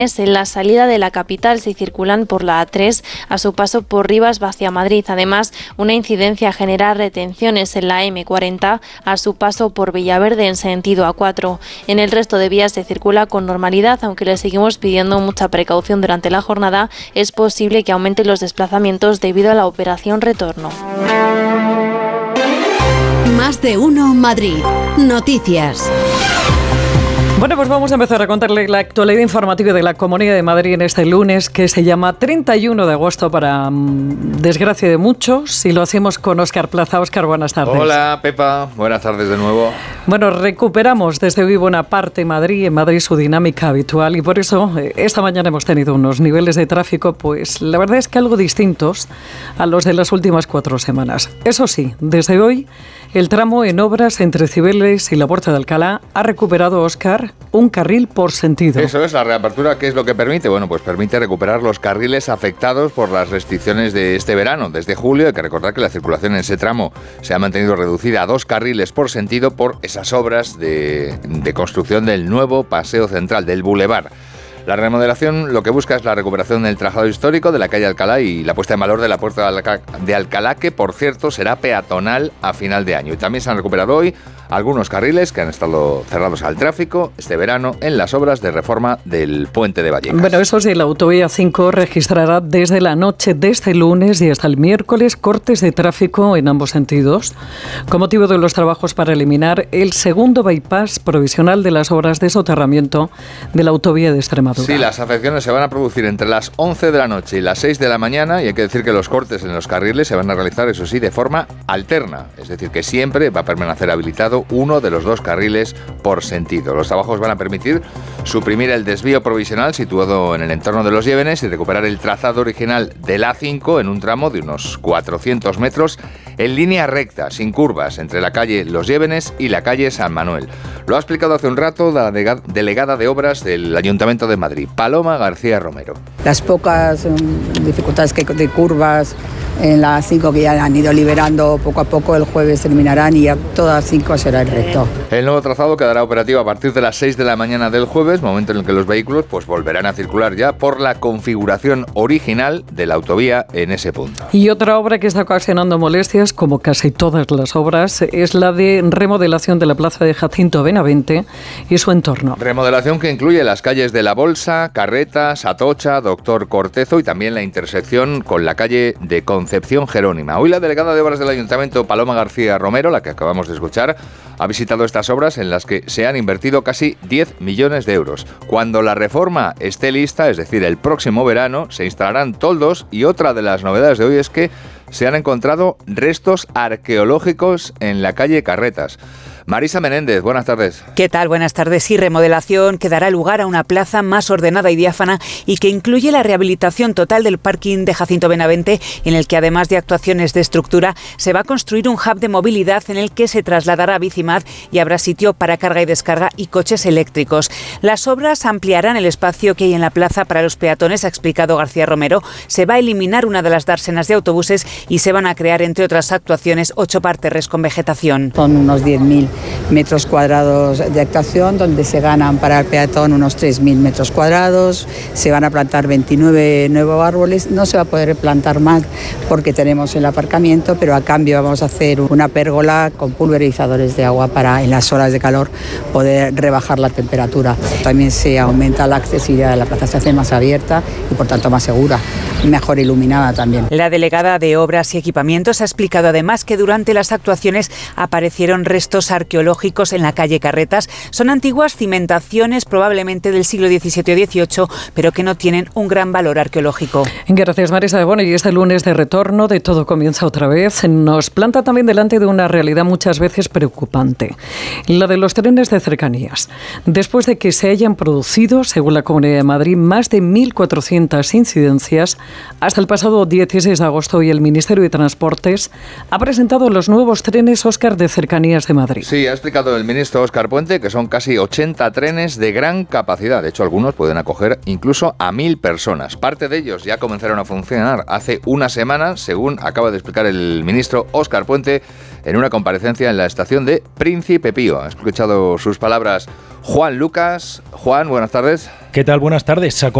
En la salida de la capital si circulan por la A3 a su paso por Rivas hacia Madrid. Además, una incidencia genera retenciones en la M40 a su paso por Villaverde en sentido A4. En el resto de vías se circula con normalidad, aunque le seguimos pidiendo mucha precaución durante la jornada. Es posible que aumenten los desplazamientos debido a la operación retorno. Más de uno Madrid. Noticias. Bueno, pues vamos a empezar a contarle la actualidad informativa de la Comunidad de Madrid en este lunes, que se llama 31 de agosto para desgracia de muchos, y lo hacemos con Óscar Plaza. Óscar, buenas tardes. Hola, Pepa. Buenas tardes de nuevo. Bueno, recuperamos desde hoy buena parte en Madrid su dinámica habitual, y por eso esta mañana hemos tenido unos niveles de tráfico, pues la verdad es que algo distintos a los de las últimas 4 semanas. Eso sí, desde hoy el tramo en obras entre Cibeles y la Puerta de Alcalá ha recuperado, Óscar, un carril por sentido. Eso es, la reapertura, ¿qué es lo que permite? Bueno, pues permite recuperar los carriles afectados por las restricciones de este verano. Desde julio hay que recordar que la circulación en ese tramo se ha mantenido reducida a 2 carriles por sentido por esas obras de construcción del nuevo paseo central, del Boulevard. La remodelación lo que busca es la recuperación del trazado histórico de la calle Alcalá y la puesta en valor de la Puerta de Alcalá, que por cierto será peatonal a final de año. Y también se han recuperado hoy algunos carriles que han estado cerrados al tráfico este verano en las obras de reforma del puente de Vallecas. Bueno, eso sí, la autovía 5 registrará desde la noche de este lunes y hasta el miércoles cortes de tráfico en ambos sentidos, con motivo de los trabajos para eliminar el segundo bypass provisional de las obras de soterramiento de la autovía de Extremadura. Sí, las afecciones se van a producir entre las 11 de la noche y las 6 de la mañana, y hay que decir que los cortes en los carriles se van a realizar, eso sí, de forma alterna, es decir, que siempre va a permanecer habilitado uno de los 2 carriles por sentido. Los trabajos van a permitir suprimir el desvío provisional situado en el entorno de Los Llévenes y recuperar el trazado original del A5 en un tramo de unos 400 metros en línea recta, sin curvas, entre la calle Los Llévenes y la calle San Manuel. Lo ha explicado hace un rato la delegada de obras del Ayuntamiento de Madrid, Paloma García Romero. Las pocas dificultades que de curvas en la A5 que ya han ido liberando poco a poco, el jueves terminarán y ya toda la A5 será el recto. El nuevo trazado quedará operativo a partir de las 6 de la mañana del jueves, momento en el que los vehículos pues volverán a circular ya por la configuración original de la autovía en ese punto. Y otra obra que está ocasionando molestias, como casi todas las obras, es la de remodelación de la plaza de Jacinto Benavente y su entorno. Remodelación que incluye las calles de La Bolsa, Carretas, Atocha, Doctor Cortezo y también la intersección con la calle de Concepción Jerónima. Hoy la delegada de obras del Ayuntamiento, Paloma García Romero, la que acabamos de escuchar, ha visitado estas obras en las que se han invertido casi 10 millones de euros. Cuando la reforma esté lista, es decir, el próximo verano, se instalarán toldos, y otra de las novedades de hoy es que se han encontrado restos arqueológicos en la calle Carretas. Marisa Menéndez, buenas tardes. ¿Qué tal? Buenas tardes. Sí, remodelación que dará lugar a una plaza más ordenada y diáfana y que incluye la rehabilitación total del parking de Jacinto Benavente, en el que además de actuaciones de estructura se va a construir un hub de movilidad en el que se trasladará Bicimad y habrá sitio para carga y descarga y coches eléctricos. Las obras ampliarán el espacio que hay en la plaza para los peatones, ha explicado García Romero. Se va a eliminar una de las dársenas de autobuses y se van a crear, entre otras actuaciones, 8 parterres con vegetación. Son unos 10.000 metros cuadrados de actuación, donde se ganan para el peatón unos 3.000 metros cuadrados, se van a plantar 29 nuevos árboles, no se va a poder plantar más porque tenemos el aparcamiento, pero a cambio vamos a hacer una pérgola con pulverizadores de agua para en las horas de calor poder rebajar la temperatura. También se aumenta la accesibilidad de la plaza, se hace más abierta y por tanto más segura, mejor iluminada también. La delegada de Obras y Equipamientos ha explicado además que durante las actuaciones aparecieron restos arqueológicos en la calle Carretas. Son antiguas cimentaciones, probablemente del siglo XVII o XVIII, pero que no tienen un gran valor arqueológico. Gracias, Marisa. Bueno, y este lunes de retorno, de todo comienza otra vez, nos planta también delante de una realidad muchas veces preocupante, la de los trenes de cercanías. Después de que se hayan producido, según la Comunidad de Madrid, más de 1.400 incidencias hasta el pasado 16 de agosto y el Ministerio de Transportes ha presentado los nuevos trenes Óscar de Cercanías de Madrid. Sí, ha explicado el ministro Óscar Puente que son casi 80 trenes de gran capacidad. De hecho, algunos pueden acoger incluso a 1.000 personas. Parte de ellos ya comenzaron a funcionar hace una semana, según acaba de explicar el ministro Óscar Puente en una comparecencia en la estación de Príncipe Pío. Ha escuchado sus palabras Juan Lucas. Juan, buenas tardes. ¿Qué tal? Buenas tardes.